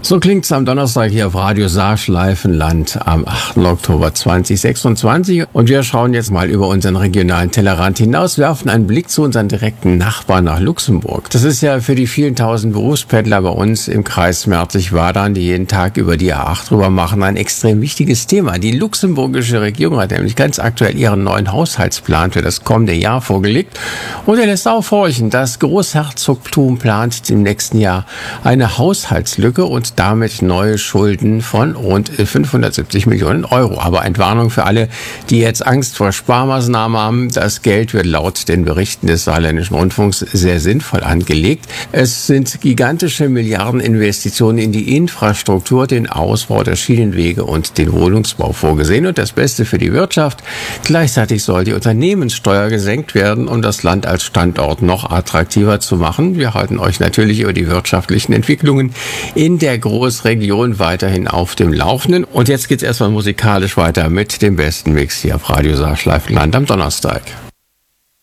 So klingt's am Donnerstag hier auf Radio Saarschleifenland am 8. Oktober 2026. Und wir schauen jetzt mal über unseren regionalen Tellerrand hinaus, werfen einen Blick zu unseren direkten Nachbarn nach Luxemburg. Das ist ja für die vielen tausend Berufspendler bei uns im Kreis Merzig-Wadern, die jeden Tag über die A8 rüber machen, ein extrem wichtiges Thema. Die luxemburgische Regierung hat nämlich ganz aktuell ihren neuen Haushaltsplan für das kommende Jahr vorgelegt. Und er lässt aufhorchen, das Großherzogtum plant im nächsten Jahr eine Haushaltslücke und damit neue Schulden von rund 570 Millionen Euro. Aber Entwarnung für alle, die jetzt Angst vor Sparmaßnahmen haben. Das Geld wird laut den Berichten des Saarländischen Rundfunks sehr sinnvoll angelegt. Es sind gigantische Milliardeninvestitionen in die Infrastruktur, den Ausbau der Schienenwege und den Wohnungsbau vorgesehen. Und das Beste für die Wirtschaft. Gleichzeitig soll die Unternehmenssteuer gesenkt werden, um das Land als Standort noch attraktiver zu machen. Wir halten euch natürlich über die wirtschaftlichen Entwicklungen in der Großregion weiterhin auf dem Laufenden. Und jetzt geht's erstmal musikalisch weiter mit dem besten Mix hier auf Radio Saarschleifenland am Donnerstag.